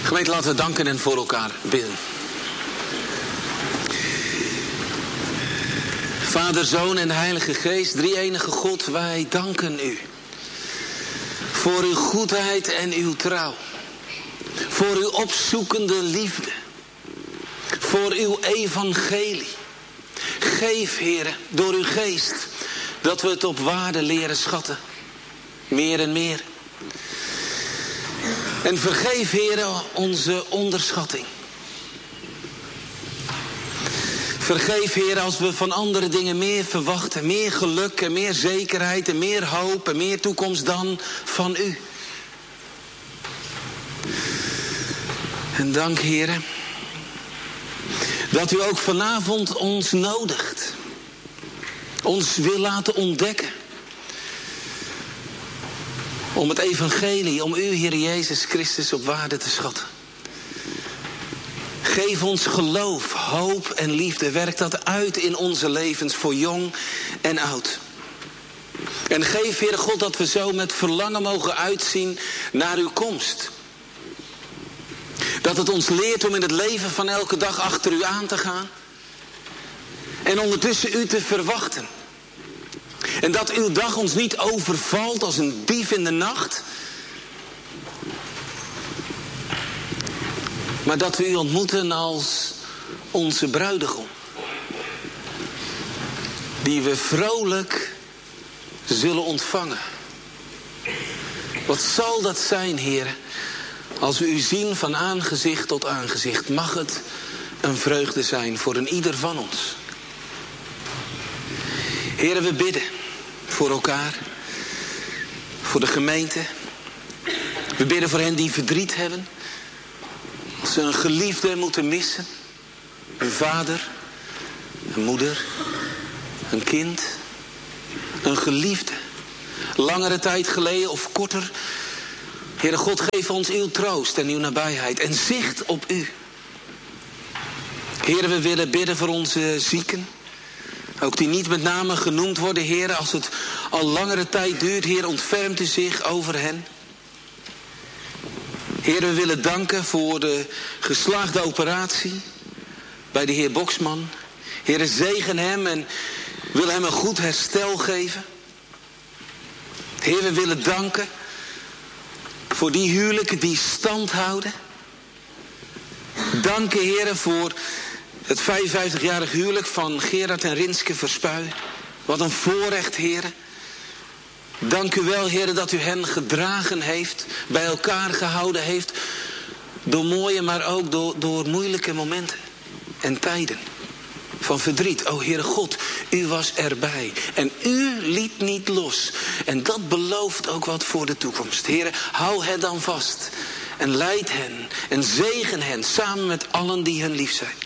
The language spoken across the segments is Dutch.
Gemeente, laten we danken en voor elkaar bidden. Vader, Zoon en Heilige Geest, drie-enige God, wij danken u. Voor uw goedheid en uw trouw. Voor uw opzoekende liefde. Voor uw evangelie. Geef, Heere, door uw geest, dat we het op waarde leren schatten. Meer en meer. En vergeef, Heere, onze onderschatting. Vergeef, Heer, als we van andere dingen meer verwachten. Meer geluk en meer zekerheid en meer hoop en meer toekomst dan van u. En dank, Heer, dat u ook vanavond ons nodigt. Ons wil laten ontdekken. Om het evangelie, om u, Heer Jezus Christus, op waarde te schatten. Geef ons geloof, hoop en liefde. Werk dat uit in onze levens voor jong en oud. En geef, Heere God, dat we zo met verlangen mogen uitzien naar uw komst. Dat het ons leert om in het leven van elke dag achter u aan te gaan. En ondertussen u te verwachten. En dat uw dag ons niet overvalt als een dief in de nacht. Maar dat we u ontmoeten als onze bruidegom. Die we vrolijk zullen ontvangen. Wat zal dat zijn, Heer, als we u zien van aangezicht tot aangezicht. Mag het een vreugde zijn voor een ieder van ons. Heer, we bidden voor elkaar. Voor de gemeente. We bidden voor hen die verdriet hebben. Als ze een geliefde moeten missen. Een vader. Een moeder. Een kind. Een geliefde. Langere tijd geleden of korter. Heere God, geef ons uw troost en uw nabijheid. En zicht op u. Heere, we willen bidden voor onze zieken. Ook die niet met name genoemd worden, Heere. Als het al langere tijd duurt, Heer, ontfermt u zich over hen. Heer, we willen danken voor de geslaagde operatie bij de heer Boksman. Heer, zegen hem en wil hem een goed herstel geven. Heer, we willen danken voor die huwelijken die stand houden. Danken, Heer, voor het 55-jarig huwelijk van Gerard en Rinske Verspuy. Wat een voorrecht, Heer. Dank u wel, Heer, dat u hen gedragen heeft, bij elkaar gehouden heeft. Door mooie, maar ook door moeilijke momenten en tijden van verdriet. O Heere God, u was erbij en u liet niet los. En dat belooft ook wat voor de toekomst. Heere, hou hen dan vast en leid hen en zegen hen samen met allen die hen lief zijn.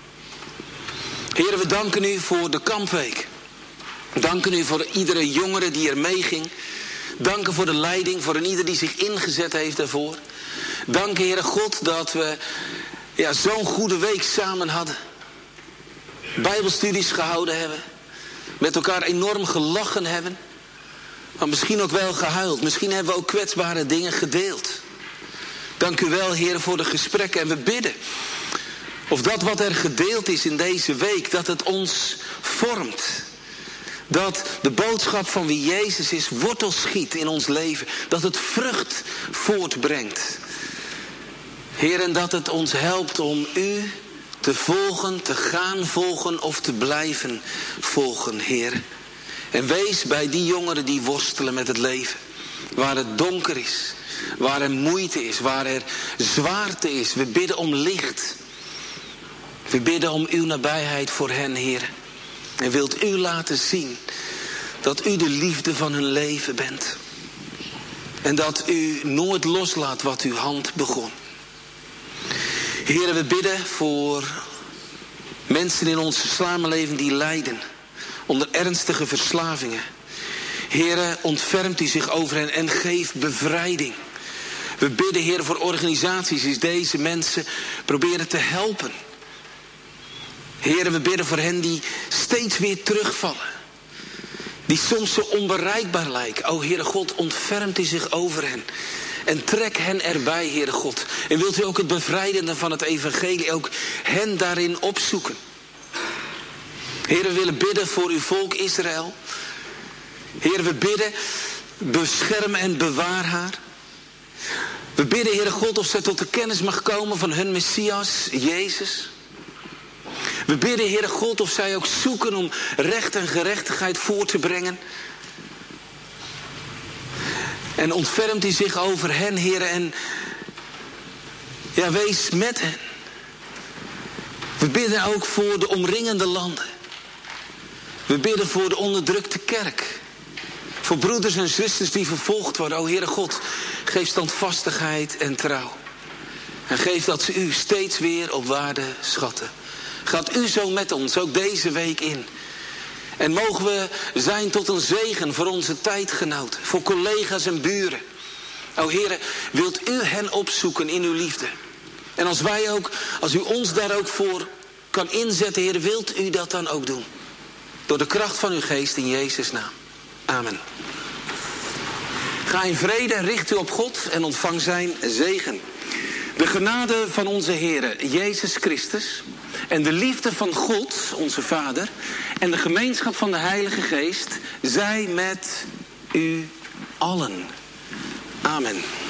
Heere, we danken u voor de kampweek. Danken u voor iedere jongere die er mee ging. Danken voor de leiding, voor een ieder die zich ingezet heeft daarvoor. Dank, Heere God, dat we zo'n goede week samen hadden. Bijbelstudies gehouden hebben. Met elkaar enorm gelachen hebben. Maar misschien ook wel gehuild. Misschien hebben we ook kwetsbare dingen gedeeld. Dank u wel, Heere, voor de gesprekken. En we bidden of dat wat er gedeeld is in deze week, dat het ons vormt. Dat de boodschap van wie Jezus is wortel schiet in ons leven. Dat het vrucht voortbrengt. Heer, en dat het ons helpt om u te volgen, te gaan volgen of te blijven volgen, Heer. En wees bij die jongeren die worstelen met het leven. Waar het donker is, waar er moeite is, waar er zwaarte is. We bidden om licht. We bidden om uw nabijheid voor hen, Heer. En wilt u laten zien dat u de liefde van hun leven bent. En dat u nooit loslaat wat uw hand begon. Heer, we bidden voor mensen in onze samenleving die lijden onder ernstige verslavingen. Heer, ontfermt u zich over hen en geef bevrijding. We bidden, Heer, voor organisaties die deze mensen proberen te helpen. Heer, we bidden voor hen die steeds weer terugvallen. Die soms zo onbereikbaar lijken. O Heere God, ontfermt u zich over hen. En trek hen erbij, Heere God. En wilt u ook het bevrijdende van het evangelie, ook hen daarin opzoeken. Heere, we willen bidden voor uw volk Israël. Heere, we bidden, bescherm en bewaar haar. We bidden, Heere God, of zij tot de kennis mag komen van hun Messias, Jezus. We bidden, Heere God, of zij ook zoeken om recht en gerechtigheid voor te brengen. En ontfermt u zich over hen, Heere, en ja, wees met hen. We bidden ook voor de omringende landen. We bidden voor de onderdrukte kerk. Voor broeders en zusters die vervolgd worden. O Heere God, geef standvastigheid en trouw. En geef dat ze u steeds weer op waarde schatten. Gaat u zo met ons, ook deze week in. En mogen we zijn tot een zegen voor onze tijdgenoten. Voor collega's en buren. O Heere, wilt u hen opzoeken in uw liefde. En als u ons daar ook voor kan inzetten, Heere, wilt u dat dan ook doen. Door de kracht van uw geest in Jezus' naam. Amen. Ga in vrede, richt u op God en ontvang zijn zegen. De genade van onze Heere Jezus Christus en de liefde van God, onze Vader, en de gemeenschap van de Heilige Geest, zij met u allen. Amen.